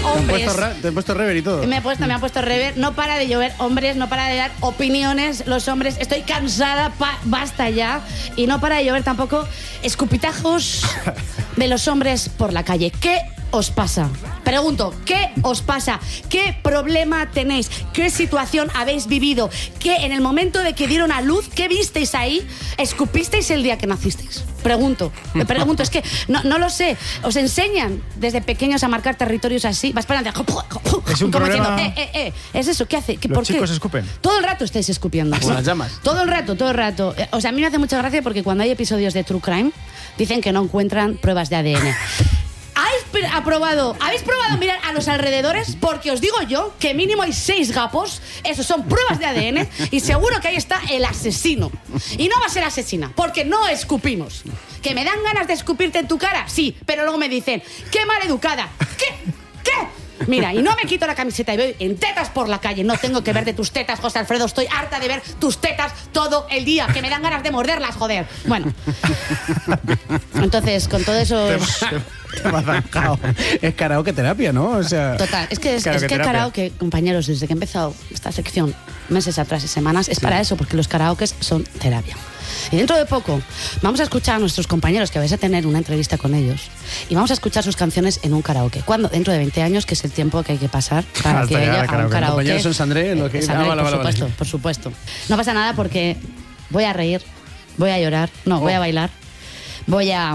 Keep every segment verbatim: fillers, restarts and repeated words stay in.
hombres. Te han puesto, te han puesto rever y todo. Me he puesto, me han puesto rever. No para de llover hombres, no para de dar opiniones los hombres. Estoy cansada, pa, basta ya. Y no para de llover tampoco escupitajos de los hombres por la calle. ¿Qué os pasa? Pregunto, ¿qué os pasa? ¿Qué problema tenéis? ¿Qué situación habéis vivido? ¿Qué en el momento de que dieron a luz, qué visteis ahí? ¿Escupisteis el día que nacisteis? Pregunto, me pregunto, es que no, no lo sé. ¿Os enseñan desde pequeños a marcar territorios así? Vas para adelante. Es un como problema... diciendo, eh, eh, eh, es eso, ¿qué hace? ¿Qué, Los ¿por qué? chicos escupen. Todo el rato estáis escupiendo. Como las llamas. Todo el rato, todo el rato. Eh, O sea, a mí me hace mucha gracia porque cuando hay episodios de True Crime, dicen que no encuentran pruebas de A D N. ¿Habéis aprobado, ¿Habéis probado mirar a los alrededores? Porque os digo yo que mínimo hay seis gapos. Esos son pruebas de A D N. Y seguro que ahí está el asesino. Y no va a ser asesina, porque no escupimos. ¿Que me dan ganas de escupirte en tu cara? Sí, pero luego me dicen, ¡qué maleducada! ¿Qué? ¿Qué? Mira, y no me quito la camiseta y voy en tetas por la calle. No tengo que ver de tus tetas, José Alfredo. Estoy harta de ver tus tetas todo el día. Que me dan ganas de morderlas, joder. Bueno. Entonces, con todo eso... Te me has zanjado. Es karaoke terapia, ¿no? O sea, total, es que es, karaoke es que terapia. karaoke, compañeros, desde que he empezado esta sección, meses atrás y semanas, es para eso, porque los karaokes son terapia. Y dentro de poco vamos a escuchar a nuestros compañeros, que vais a tener una entrevista con ellos, y vamos a escuchar sus canciones en un karaoke. ¿Cuándo? Dentro de veinte años, que es el tiempo que hay que pasar para Hasta que llegar haya al a un karaoke. karaoke. compañeros son Sandré, lo que- Eh, Sandré, ah, vale, por vale, supuesto, vale. por supuesto. No pasa nada porque voy a reír, voy a llorar, no, voy a bailar, voy a...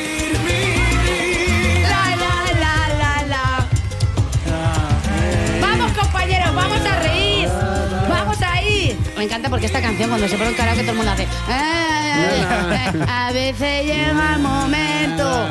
La, la, la, la, la. Vamos, compañeros, vamos a reír. Vamos ahí. Me encanta porque esta canción, cuando se pone un karaoke, todo el mundo hace... "Eh, eh, eh". A veces llega el momento.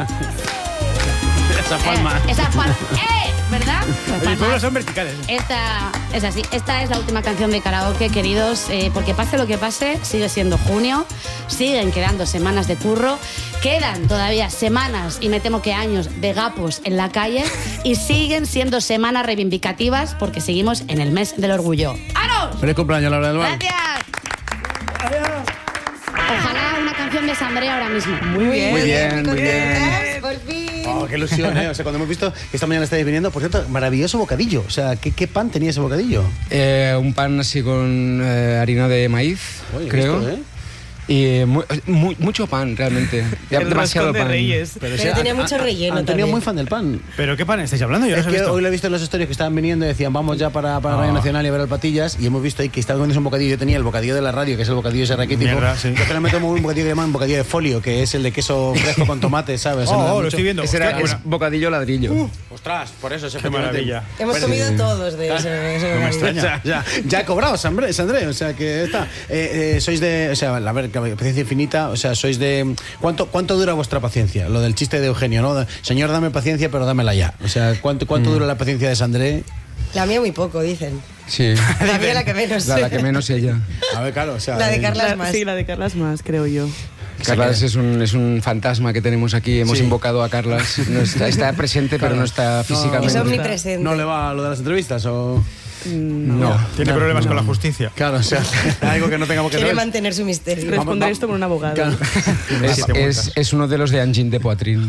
esa palma. Eh, esa palma. ¡Eh! ¿Verdad? Las Oye, palmas. todos son verticales. Esta es así. Esta es la última canción de karaoke, queridos. Eh, porque pase lo que pase, sigue siendo junio. Siguen quedando semanas de curro. Quedan todavía semanas, y me temo que años, de gapos en la calle. Y siguen siendo semanas reivindicativas porque seguimos en el mes del orgullo. ¡Aros! Feliz cumpleaños, Laura del Val. ¡Gracias! Ojalá una canción de Sandré ahora mismo. Muy bien. Muy bien, muy bien. Por fin. Oh, qué ilusión, ¿eh? O sea, cuando hemos visto que esta mañana estáis viniendo, por cierto, maravilloso bocadillo. O sea, ¿qué, qué pan tenía ese bocadillo? Eh, un pan así con eh, harina de maíz, Oye, creo. visto, ¿eh? Y mu- mu- mucho pan, realmente. Ya El demasiado roscón de pan. Reyes. Pero si- tenía a- mucho a- relleno Antonio también. muy fan del pan. ¿Pero qué pan estáis hablando? Yo no Es os he que visto. hoy lo he visto en los stories que estaban viniendo y decían, vamos ya para, para Radio Ah. Nacional y a ver al Patillas, y hemos visto ahí que estaba comiendo un bocadillo. Yo tenía el bocadillo de la radio, que es el bocadillo ese raquítico. Mierda, sí. Yo generalmente tomo un bocadillo que llaman bocadillo de folio, que es el de queso fresco con tomate, ¿sabes? Oh, Me da oh, lo mucho- estoy viendo. Ese era, Hostia, es bueno. bocadillo ladrillo. Uh, ostras, por eso es Qué efectivamente. maravilla. Hemos comido todos de ese, ese No me bocadillo. extraña. Ya, ya, ya he cobrado, Sandré, Sandré, o sea que está. Eh, eh, sois de, o sea, a ver, paciencia infinita, o sea, sois de. ¿Cuánto, cuánto dura vuestra paciencia? Lo del chiste de Eugenio, ¿no? De, Señor, dame paciencia, pero dámela ya. O sea, ¿cuánto, cuánto dura la paciencia de Sandré? La mía muy poco, dicen. Sí. La mía la que menos. La, la que menos ella. A ver, claro, o sea. La de eh, Carla es La- más. sí, la de Carlas más, creo yo. Carlas es un, es un fantasma que tenemos aquí. Hemos Sí. invocado a Carlas. No está, está presente, pero no está físicamente. Es omnipresente. ¿No le va a lo de las entrevistas o.? No. Tiene no, problemas no. con la justicia. Claro, o sea, algo que no tengamos que Quiere saber. mantener su misterio. Responder va- esto con un abogado. Claro. Es, Siete es, multas. es uno de los de Angin de Poitrine.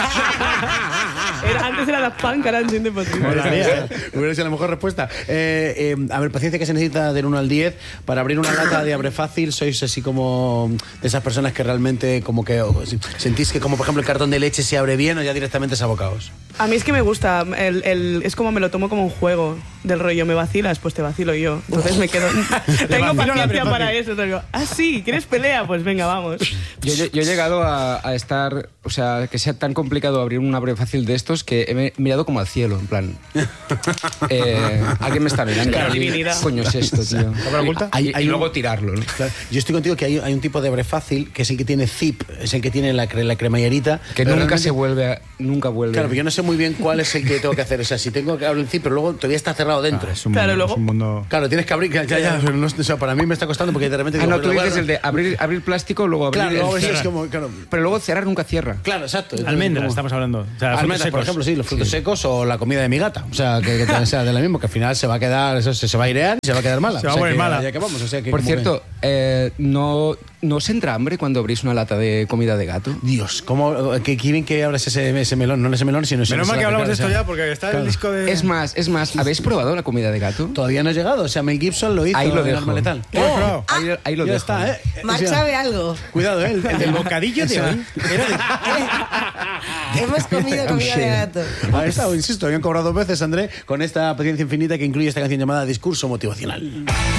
Era- antes era la punk, ahora en de Patricio. Madre mía, hubiera sido la mejor respuesta. Eh, eh, a ver, paciencia que se necesita del uno al diez para abrir una lata de abre fácil. Sois así como de esas personas que realmente como que o, si- sentís que como por ejemplo el cartón de leche se abre bien o ya directamente es abocaos. A mí es que me gusta, el, el- es como me lo tomo como un juego del rollo, me vacilas, pues te vacilo yo. Entonces me quedo... Tengo vacilo la paciencia abre para fácil. eso. Digo, ah, sí, ¿quieres pelea? Pues venga, vamos. Yo, yo- yo he llegado a, a estar, o sea, que sea tan complicado abrir un abre fácil de estos que he mirado como al cielo, en plan. Eh, ¿Alguien me está mirando? Claro, ¿Qué divinidad. coño es esto, tío? ¿Cámara oculta? Y, Hay- hay y un- luego tirarlo, ¿no? Claro, yo estoy contigo que hay, hay un tipo de abre fácil que es el que tiene zip, es el que tiene la, cre- la cremallerita. Que pero nunca realmente- se vuelve, a- nunca vuelve. Claro, pero yo no sé muy bien cuál es el que tengo que hacer. O sea, si tengo que abrir el zip, pero luego todavía está cerrado dentro. Ah, es un Claro, mundo, luego- es un mundo... Claro, tienes que abrir. Ya, ya, ya, no, o sea, para mí me está costando porque de repente. Ah, digo, no, tú pero dices bueno, el de abrir, abrir plástico, luego abrir Claro, el luego eso cierra. es como. Claro, Pero luego cerrar nunca cierra. claro, exacto. Entonces, Almendras, como- estamos hablando. O sea, frutos Almendras, por secos. ejemplo, sí, los frutos secos o la comida de mi gata. O sea, que, que también sea de la misma, que al final se va a quedar, eso se, se va a airear y se va a quedar mala. Se va O a sea, poner que mala. Ya que vamos, o sea, que Por como cierto, eh, no ¿No os entra hambre cuando abrís una lata de comida de gato? Dios, ¿cómo? Que quieren que abras ese, ese melón, no ese melón, sino ese Menos mal que hablamos de esto o sea, ya, porque está claro. el disco de... Es más, es más, ¿habéis probado la comida de gato? Todavía no ha llegado, o sea, Mel Gibson lo hizo Ahí lo en dejo. Arma Letal. ¿Qué has probado? Ahí, ahí lo ya dejo. está, ¿eh? Marc O sea, sabe algo. Cuidado, ¿eh? El, El bocadillo de Esa- hoy era de... Hemos comido comida de gato. Ahí está, insisto, habían cobrado dos veces, André, con esta paciencia infinita que incluye esta canción llamada Discurso Motivacional.